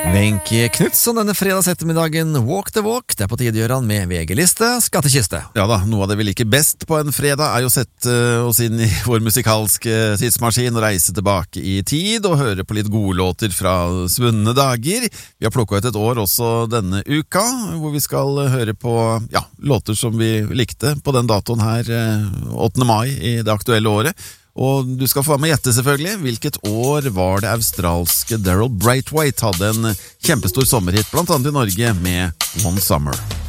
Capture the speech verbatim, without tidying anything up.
Wenche Knudsen denne fredags ettermiddagen, Walk the Walk, det er på tide gjør han med V G-liste, skattekiste. Ja da, noe av det vi liker best på en fredag er jo å sette uh, oss inn i vår musikalske tidsmaskin og reise tilbake i tid og høre på litt gode låter fra svunne dager. Vi har plukket ut et år også denne uka, hvor vi skal høre på ja, låter som vi likte på den datoen her, uh, åttende mai i det aktuelle året. Og du skal få være med å gjette selvfølgelig. Hvilket år var det australske Daryl Braithwaite hadde en kjempestor sommerhit, blant annet i Norge, med One Summer.